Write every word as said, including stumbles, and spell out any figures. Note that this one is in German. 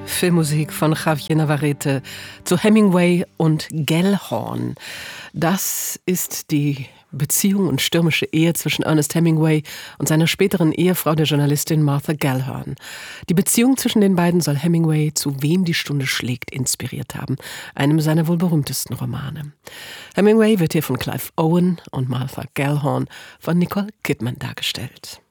Filmmusik von Javier Navarrete zu Hemingway und Gellhorn. Das ist die Beziehung und stürmische Ehe zwischen Ernest Hemingway und seiner späteren Ehefrau, der Journalistin Martha Gellhorn. Die Beziehung zwischen den beiden soll Hemingway zu Wem die Stunde schlägt inspiriert haben, einem seiner wohl berühmtesten Romane. Hemingway wird hier von Clive Owen und Martha Gellhorn von Nicole Kidman dargestellt.